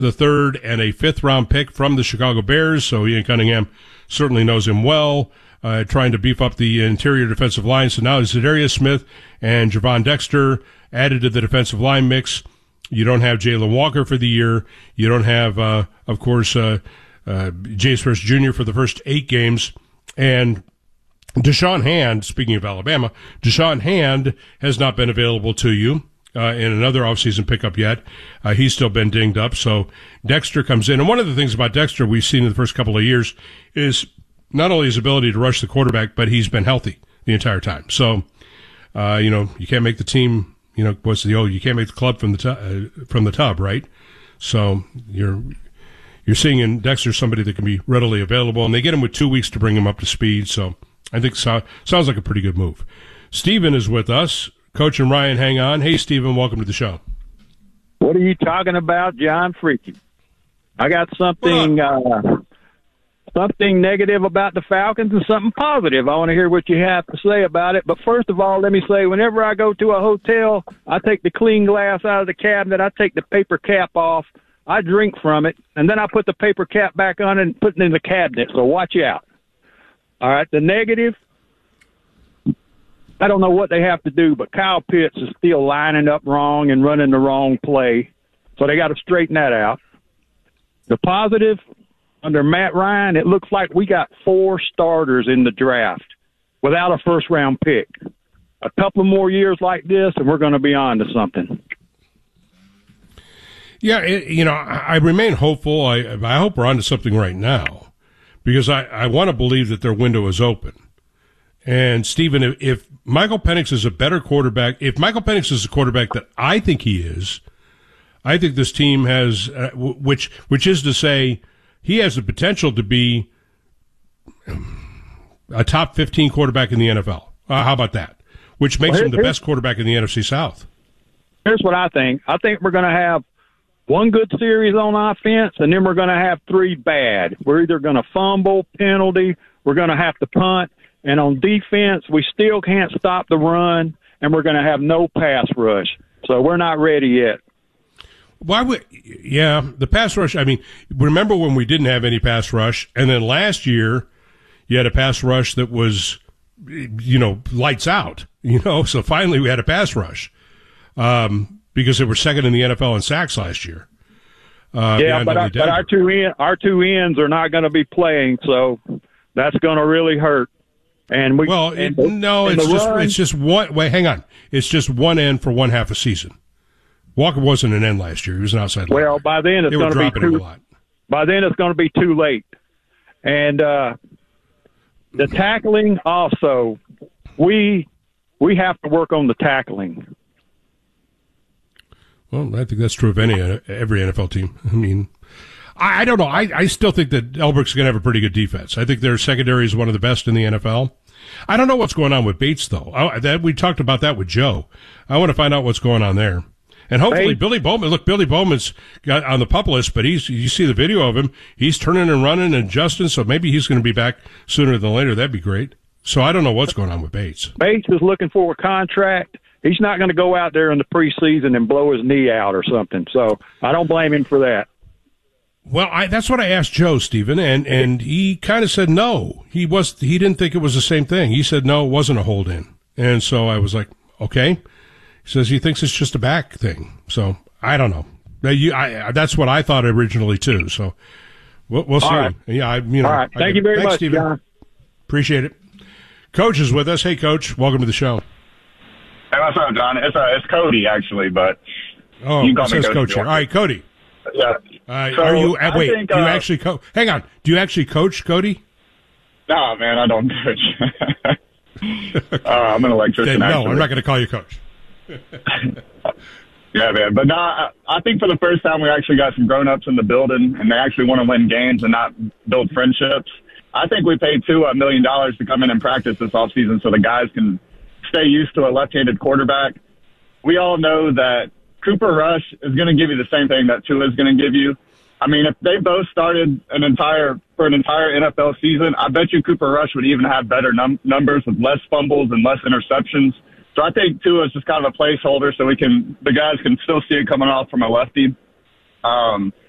the third and a fifth-round pick from the Chicago Bears, so Ian Cunningham certainly knows him well, trying to beef up the interior defensive line. So now Za'Darius Smith and Javon Dexter added to the defensive line mix. You don't have Jalen Walker for the year. You don't have, of course, James Pierce Jr. for the first 8 games. And Deshaun Hand, speaking of Alabama, Deshaun Hand has not been available to you in another offseason pickup yet. He's still been dinged up. So Dexter comes in. And one of the things about Dexter we've seen in the first couple of years is not only his ability to rush the quarterback, but he's been healthy the entire time. So, you can't make the team, you can't make the club from the tub, right? So you're seeing in Dexter somebody that can be readily available, and they get him with 2 weeks to bring him up to speed. So I think sounds like a pretty good move. Steven is with us. Coach and Ryan, hang on. Hey, Steven, welcome to the show. What are you talking about, John Freaky? I got something negative about the Falcons and something positive. I want to hear what you have to say about it. But first of all, let me say, whenever I go to a hotel, I take the clean glass out of the cabinet. I take the paper cap off. I drink from it, and then I put the paper cap back on and put it in the cabinet. So watch out. All right, the negative, I don't know what they have to do, but Kyle Pitts is still lining up wrong and running the wrong play. So they got to straighten that out. The positive, under Matt Ryan, it looks like we got 4 starters in the draft without a first-round pick. A couple more years like this, and we're going to be on to something. Yeah, I remain hopeful. I hope we're on to something right now because I want to believe that their window is open. And, Stephen, if Michael Penix is a better quarterback, if Michael Penix is a quarterback that I think he is, I think this team has, which is to say, he has the potential to be a top 15 quarterback in the NFL. How about that? Which makes him the best quarterback in the NFC South. Here's what I think. I think we're going to have one good series on offense, and then we're going to have 3 bad. We're either going to fumble, penalty, we're going to have to punt, and on defense, we still can't stop the run, and we're going to have no pass rush. So we're not ready yet. The pass rush, remember when we didn't have any pass rush, and then last year you had a pass rush that was, lights out, so finally we had a pass rush, because they were second in the NFL in sacks last year. But our two ends are not going to be playing, so that's going to really hurt. And it's just one. Wait, hang on. It's just one end for one half a season. Walker wasn't an end last year. He was an outside linebacker. Well, by then it's going to be too late. And the tackling also, we have to work on the tackling. Well, I think that's true of every NFL team. I don't know. I still think that Elbrick's going to have a pretty good defense. I think their secondary is one of the best in the NFL. I don't know what's going on with Bates, though. We talked about that with Joe. I want to find out what's going on there. And hopefully Billy Bowman, Billy Bowman's got on the pup list, but you see the video of him. He's turning and running and adjusting, so maybe he's going to be back sooner than later. That'd be great. So I don't know what's going on with Bates. Bates is looking for a contract. He's not going to go out there in the preseason and blow his knee out or something. So I don't blame him for that. Well, that's what I asked Joe, Stephen, and he kind of said no. He didn't think it was the same thing. He said no, it wasn't a hold in. And so I was like, okay. He says he thinks it's just a back thing. So I don't know. That's what I thought originally too. So we'll see. Right. Yeah, all right. Thank you very much, Stephen. John. Appreciate it. Coach is with us. Hey, Coach, welcome to the show. Hey, what's up, John? It's Cody actually, but you can call me Coach here. All right, Cody. Yeah. Are you? Wait. Do you actually coach? Hang on. Do you actually coach, Cody? No, man, I don't coach. I'm an electrician. No, actually. I'm not going to call you coach. Yeah, man. But no, I think for the first time we actually got some grown-ups in the building, and they actually want to win games and not build friendships. I think we paid $2 million to come in and practice this offseason so the guys can stay used to a left-handed quarterback. We all know that Cooper Rush is going to give you the same thing that Tua is going to give you. I mean, if they both started an entire NFL season, I bet you Cooper Rush would even have better numbers with less fumbles and less interceptions. So I think Tua is just kind of a placeholder so the guys can still see it coming off from a lefty. And